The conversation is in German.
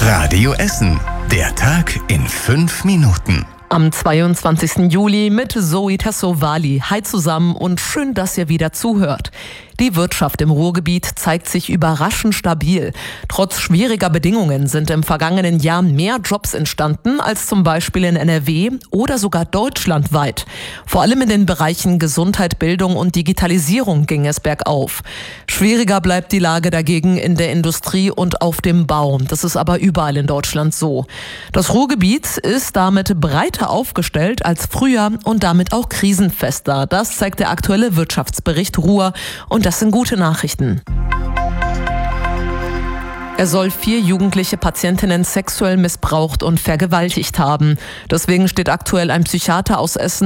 Radio Essen. Der Tag in 5 Minuten. Am 22. Juli mit Zoe Tassovali. Hi zusammen und schön, dass ihr wieder zuhört. Die Wirtschaft im Ruhrgebiet zeigt sich überraschend stabil. Trotz schwieriger Bedingungen sind im vergangenen Jahr mehr Jobs entstanden als zum Beispiel in NRW oder sogar deutschlandweit. Vor allem in den Bereichen Gesundheit, Bildung und Digitalisierung ging es bergauf. Schwieriger bleibt die Lage dagegen in der Industrie und auf dem Bau. Das ist aber überall in Deutschland so. Das Ruhrgebiet ist damit breiter aufgestellt als früher und damit auch krisenfester. Das zeigt der aktuelle Wirtschaftsbericht Ruhr und das sind gute Nachrichten. Er soll 4 jugendliche Patientinnen sexuell missbraucht und vergewaltigt haben. Deswegen steht aktuell ein Psychiater aus Essen